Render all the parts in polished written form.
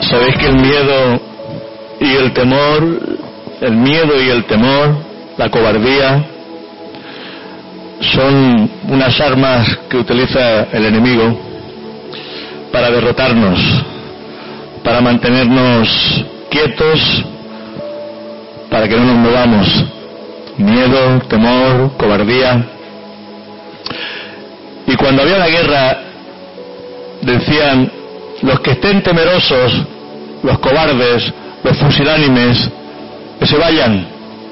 Sabéis que el miedo y el temor, la cobardía, son unas armas que utiliza el enemigo para derrotarnos, para mantenernos quietos, para que no nos movamos. Miedo, temor, cobardía. Y cuando había la guerra, decían: los que estén temerosos, los cobardes, los fusilánimes, que se vayan.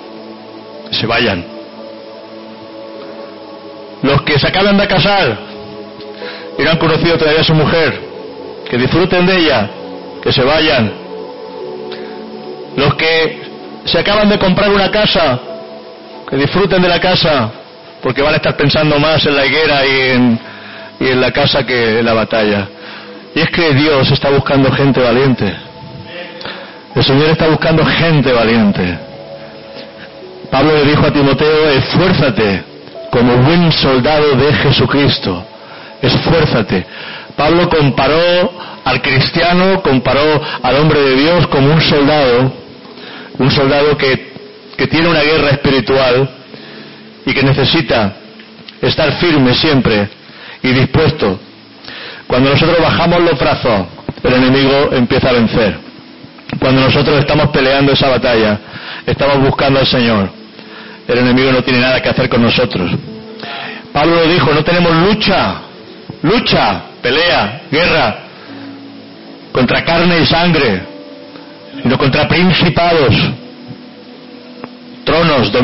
Los que se acaban de casar y no han conocido todavía a su mujer, que disfruten de ella, que se vayan. Los que se acaban de comprar una casa, que disfruten de la casa, porque van a estar pensando más en la higuera y en la casa que en la batalla. Y es que Dios está buscando gente valiente. El Señor está buscando gente valiente. Pablo le dijo a Timoteo: esfuérzate como buen soldado de Jesucristo. Esfuérzate. Pablo comparó al cristiano, comparó al hombre de Dios como un soldado que tiene una guerra espiritual y que necesita estar firme siempre y dispuesto. Cuando nosotros bajamos los brazos, el enemigo empieza a vencer. Cuando nosotros estamos peleando esa batalla, estamos buscando al Señor, el enemigo no tiene nada que hacer con nosotros. Pablo lo dijo: no tenemos lucha, pelea, guerra contra carne y sangre, sino contra principados, tronos,